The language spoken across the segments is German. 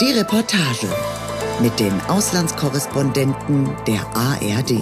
Die Reportage mit den Auslandskorrespondenten der ARD.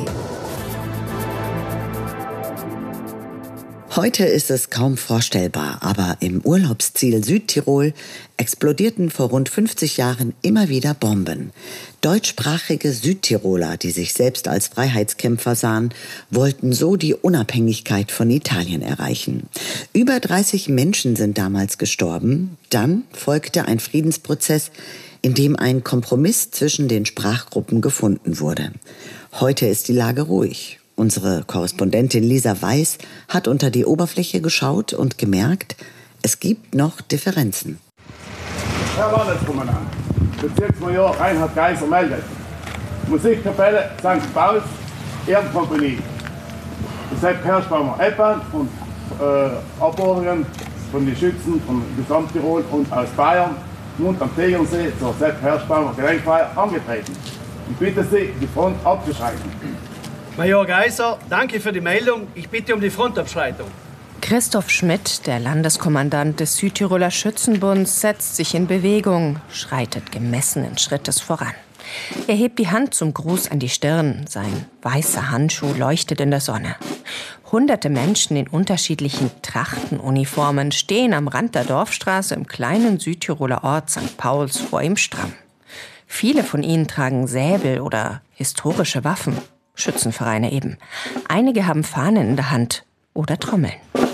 Heute ist es kaum vorstellbar, aber im Urlaubsziel Südtirol explodierten vor rund 50 Jahren immer wieder Bomben. Deutschsprachige Südtiroler, die sich selbst als Freiheitskämpfer sahen, wollten so die Unabhängigkeit von Italien erreichen. Über 30 Menschen sind damals gestorben. Dann folgte ein Friedensprozess, in dem ein Kompromiss zwischen den Sprachgruppen gefunden wurde. Heute ist die Lage ruhig. Unsere Korrespondentin Lisa Weiß hat unter die Oberfläche geschaut und gemerkt, es gibt noch Differenzen. Herr Landeskommandant, Bezirksmajor Reinhard Geiser meldet. Musikkapelle St. Pauls, Ehrenkompanie. Sepp Herschbaumer Eppern und Abordnungen von den Schützen von Gesamttirol und aus Bayern, Mund am Tegernsee zur Sepp Herschbaumer Gedenkfeier angetreten. Ich bitte Sie, die Front abzuschreiten. Major Geiser, danke für die Meldung. Ich bitte um die Frontabschreitung. Christoph Schmidt, der Landeskommandant des Südtiroler Schützenbunds, setzt sich in Bewegung, schreitet gemessenen Schrittes voran. Er hebt die Hand zum Gruß an die Stirn. Sein weißer Handschuh leuchtet in der Sonne. Hunderte Menschen in unterschiedlichen Trachtenuniformen stehen am Rand der Dorfstraße im kleinen Südtiroler Ort St. Pauls vor ihm stramm. Viele von ihnen tragen Säbel oder historische Waffen. Schützenvereine eben. Einige haben Fahnen in der Hand oder Trommeln.